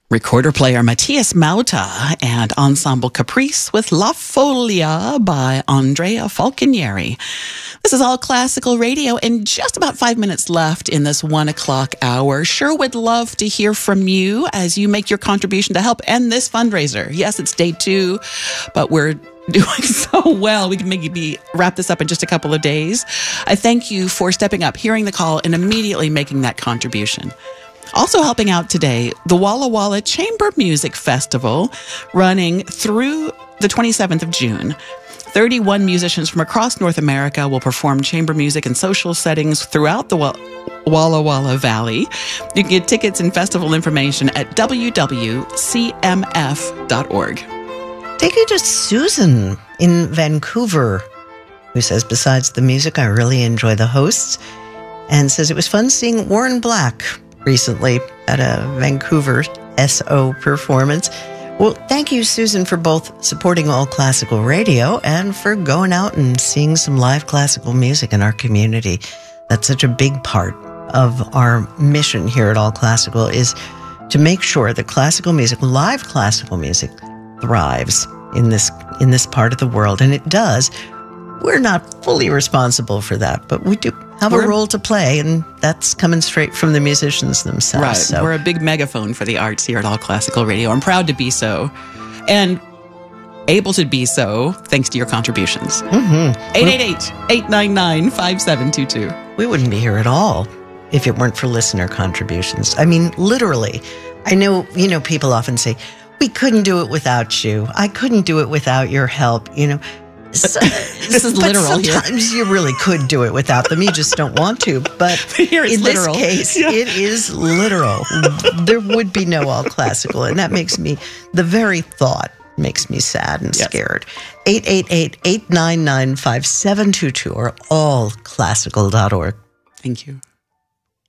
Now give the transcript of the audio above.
Recorder player Matthias Mauta and Ensemble Caprice with La Folia by Andrea Falconieri. This is All Classical Radio, and just about 5 minutes left in this 1 o'clock hour. Sure would love to hear from you as you make your contribution to help end this fundraiser. Yes, it's day 2, but we're doing so well. We can maybe wrap this up in just a couple of days. I thank you for stepping up, hearing the call, and immediately making that contribution. Also helping out today, the Walla Walla Chamber Music Festival, running through the 27th of June. 31 musicians from across North America will perform chamber music in social settings throughout the Walla Walla Valley. You can get tickets and festival information at www.cmf.org. Thank you to Susan in Vancouver, who says, besides the music, I really enjoy the hosts, and says it was fun seeing Warren Black recently at a Vancouver SO performance. Well, thank you, Susan, for both supporting All Classical Radio and for going out and seeing some live classical music in our community. That's such a big part of our mission here at All Classical, is to make sure that classical music, live classical music, thrives in this part of the world. And it does. We're not fully responsible for that, but we do have a role to play, and that's coming straight from the musicians themselves. Right. So. We're a big megaphone for the arts here at All Classical Radio. I'm proud to be so, and able to be so thanks to your contributions. 888-899-5722. We wouldn't be here at all if it weren't for listener contributions. I mean, literally. I know, people often say, we couldn't do it without you. I couldn't do it without your help, So, this is literal. Sometimes you really could do it without them. You just don't want to. But here it's in literal. This case, it is literal. There would be no All Classical, and that makes me, the very thought makes me sad and scared. 888-899-5722 or allclassical.org. Thank you.